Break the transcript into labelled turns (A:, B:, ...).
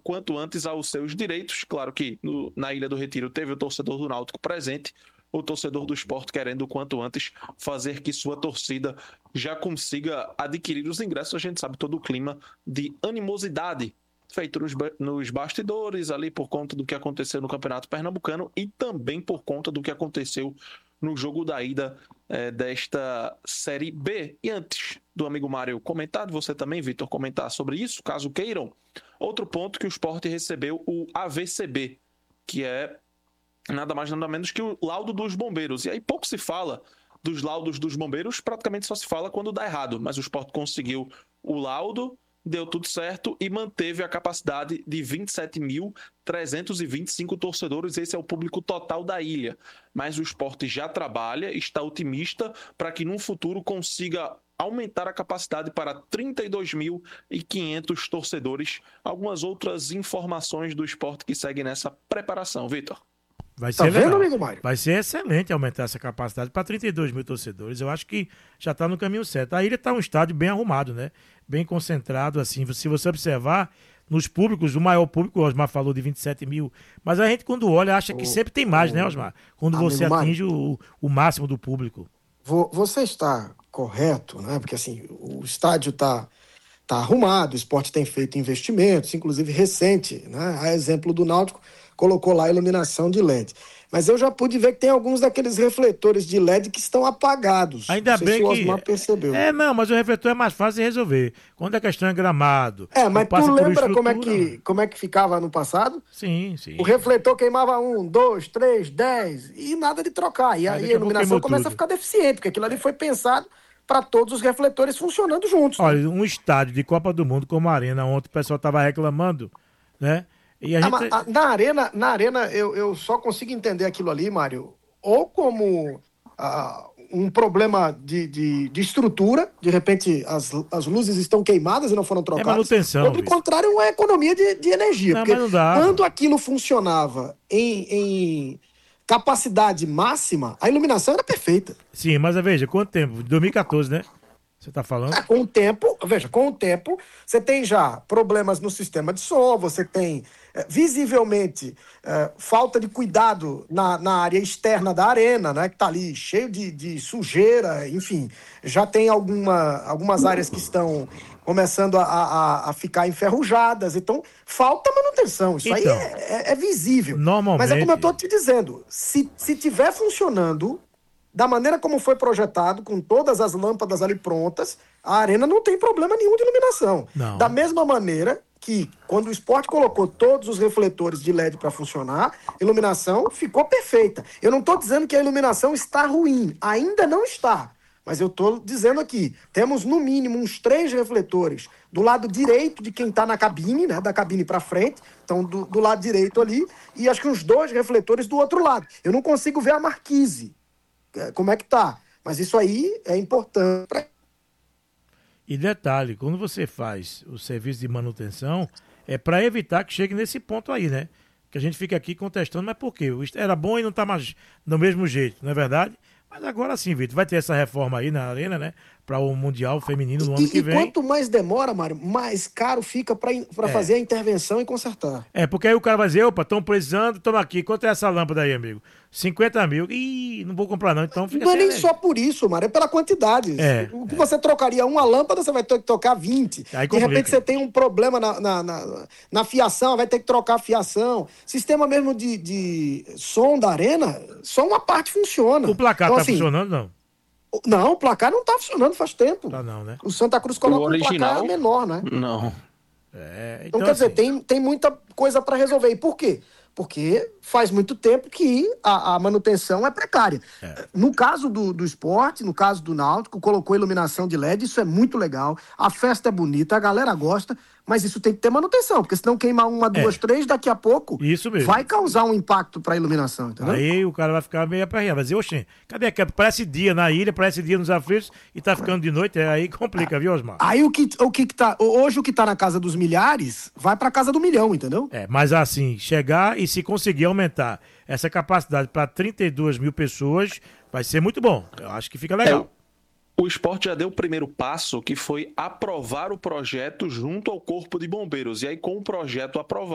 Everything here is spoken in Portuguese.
A: quanto antes aos seus direitos. Claro que na Ilha do Retiro teve o torcedor do Náutico presente, o torcedor do Sport querendo o quanto antes fazer que sua torcida já consiga adquirir os ingressos. A gente sabe todo o clima de animosidade feito nos bastidores ali por conta do que aconteceu no Campeonato Pernambucano e também por conta do que aconteceu no jogo da ida desta Série B. E antes do amigo Mário comentar, você também, Vitor, comentar sobre isso, caso queiram, outro ponto que o Sport recebeu o AVCB, que é nada mais nada menos que o laudo dos bombeiros. E aí pouco se fala dos laudos dos bombeiros, praticamente só se fala quando dá errado, mas o Sport conseguiu o laudo, deu tudo certo e manteve a capacidade de 27.325 torcedores. Esse é o público total da ilha. Mas o Sport já trabalha, está otimista para que no futuro consiga aumentar a capacidade para 32.500 torcedores. Algumas outras informações do Sport que seguem nessa preparação. Vitor.
B: Vai ser legal. Amigo Mário? Vai ser excelente aumentar essa capacidade para 32 mil torcedores. Eu acho que já está no caminho certo. A ilha está um estádio bem arrumado, né? Bem concentrado, assim. Se você observar, nos públicos, o maior público, o Osmar falou de 27 mil, mas a gente quando olha acha que sempre tem mais, né, Osmar? Quando você atinge o máximo do público.
C: Você está correto, né? Porque assim, o estádio está arrumado, o Sport tem feito investimentos, inclusive recente, né? A exemplo do Náutico, colocou lá a iluminação de LED. Mas eu já pude ver que tem alguns daqueles refletores de LED que estão apagados.
B: Ainda bem que o
C: Osmar percebeu.
B: Não, mas o refletor é mais fácil de resolver. Quando a questão é gramado.
C: Mas tu lembra como é que ficava no passado?
B: Sim.
C: O refletor queimava 1, 2, 3, 10 e nada de trocar. E aí a iluminação começa a ficar deficiente, porque aquilo ali foi pensado para todos os refletores funcionando juntos.
B: Olha, né? Um estádio de Copa do Mundo como a Arena, ontem o pessoal estava reclamando, né? E a gente...
C: Na arena eu só consigo entender aquilo ali, Mário, ou como um problema de estrutura, de repente as luzes estão queimadas e não foram trocadas.
B: É manutenção.
C: Ou do contrário, uma economia de energia.
B: Não,
C: porque
B: mas não dá.
C: Quando aquilo funcionava em capacidade máxima, a iluminação era perfeita.
B: Sim, mas veja, quanto tempo? 2014, né? Você está falando?
C: Com o tempo, você tem já problemas no sistema de som, você tem visivelmente falta de cuidado na área externa da arena, né, que está ali cheio de sujeira, enfim, já tem algumas áreas que estão começando a ficar enferrujadas, então falta manutenção, isso aí é visível.
B: Normalmente...
C: Mas é como eu estou te dizendo, se tiver funcionando da maneira como foi projetado, com todas as lâmpadas ali prontas, a arena não tem problema nenhum de iluminação.
B: Não.
C: Da mesma maneira que, quando o Sport colocou todos os refletores de LED para funcionar, a iluminação ficou perfeita. Eu não estou dizendo que a iluminação está ruim, ainda não está. Mas eu estou dizendo aqui, temos no mínimo uns 3 refletores do lado direito de quem está na cabine, né, da cabine para frente, então do lado direito ali, e acho que uns 2 refletores do outro lado. Eu não consigo ver a marquise. Como é que tá? Mas isso aí é importante.
B: E detalhe, quando você faz o serviço de manutenção, é para evitar que chegue nesse ponto aí, né? Que a gente fica aqui contestando, mas por quê? Era bom e não tá mais do mesmo jeito, não é verdade? Mas agora sim, Vitor, vai ter essa reforma aí na arena, né? Para o Mundial Feminino no ano que vem.
C: E quanto mais demora, Mário, mais caro fica para fazer a intervenção e consertar.
B: Porque aí o cara vai dizer, opa, estão precisando, toma aqui, quanto é essa lâmpada aí, amigo? 50 mil. Ih, não vou comprar não, então fica
C: Não é nem
B: energia.
C: só por isso, Mário, é pela quantidade. O que você trocaria uma lâmpada, você vai ter que trocar 20.
B: Aí
C: de repente você tem um problema na fiação, vai ter que trocar a fiação. Sistema mesmo de som da arena, só uma parte funciona.
B: O placar
C: então,
B: tá funcionando, não?
C: Não, o placar não tá funcionando faz tempo.
B: Tá não, né?
C: O Santa Cruz colocou um placar menor, né?
A: Não.
C: Então quer dizer, tem muita coisa para resolver. E por quê? Porque faz muito tempo que a manutenção é precária. No caso do Sport, no caso do Náutico, colocou iluminação de LED, isso é muito legal. A festa é bonita, a galera gosta, mas isso tem que ter manutenção, porque senão queimar 1, 2, 3, daqui a pouco
B: isso mesmo.
C: Vai causar um impacto para a iluminação, entendeu?
B: Aí o cara vai ficar meio aperreado, vai dizer, oxê, cadê aquela? Parece dia na ilha, parece dia nos aflitos e tá ficando de noite, aí complica, viu, Osmar?
C: Aí hoje o que tá na casa dos milhares, vai pra casa do milhão, entendeu?
B: Mas assim, chegar e se conseguir aumentar essa capacidade para 32 mil pessoas, vai ser muito bom. Eu acho que fica legal.
A: O Sport já deu o primeiro passo, que foi aprovar o projeto junto ao Corpo de Bombeiros. E aí, com o projeto aprovado,